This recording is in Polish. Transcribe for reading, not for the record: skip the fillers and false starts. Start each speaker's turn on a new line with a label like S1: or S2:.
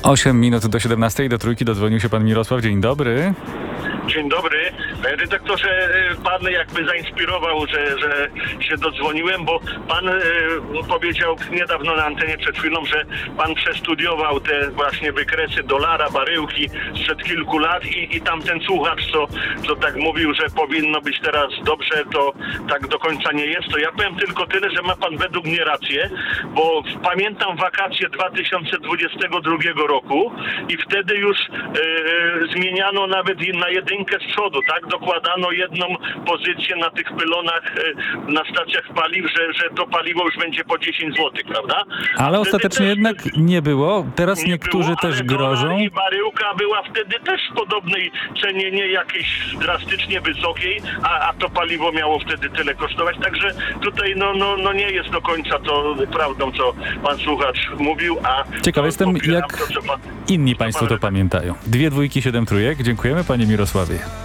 S1: 8 minut do 17, do Trójki dodzwonił się pan Mirosław. Dzień dobry.
S2: Dzień dobry. Redaktorze, pan jakby zainspirował, że się dodzwoniłem, bo pan powiedział niedawno na antenie przed chwilą, że pan przestudiował te właśnie wykresy dolara, baryłki sprzed kilku lat i tamten słuchacz, co tak mówił, że powinno być teraz dobrze, to tak do końca nie jest. To ja powiem tylko tyle, że ma pan według mnie rację, bo pamiętam wakacje 2022 roku i wtedy już zmieniano nawet na jedynkę z przodu, tak? Dokładano jedną pozycję na tych pylonach na stacjach paliw, że to paliwo już będzie po 10 zł, prawda?
S1: Ale ostatecznie jednak nie było. Teraz
S2: nie
S1: niektórzy
S2: było,
S1: też
S2: ale
S1: grożą.
S2: dolar i baryłka była wtedy też w podobnej cenie, nie jakiejś drastycznie wysokiej, a to paliwo miało wtedy tyle kosztować, także tutaj no nie jest do końca to prawdą, co pan słuchacz mówił, a
S1: Ciekaw jestem,
S2: popieram
S1: jak
S2: to, co pan...
S1: inni państwo to pamiętają. 2 dwójki, 7 trójek. Dziękujemy, panie Mirosławie.